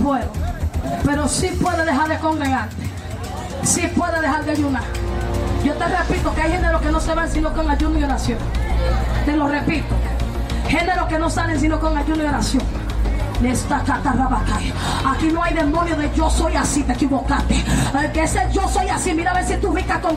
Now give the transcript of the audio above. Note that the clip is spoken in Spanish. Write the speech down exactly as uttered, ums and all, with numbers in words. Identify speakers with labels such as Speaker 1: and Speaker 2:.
Speaker 1: puedo, pero sí puedes dejar de congregarte, sí puedes dejar de ayunar. Yo te repito que hay géneros que no se van sino con ayuno y oración. Te lo repito, géneros que no salen sino con ayuno y oración. Aquí no hay demonio de yo soy así, te equivocaste. El que ese yo soy así, mira a ver si tú ubicas con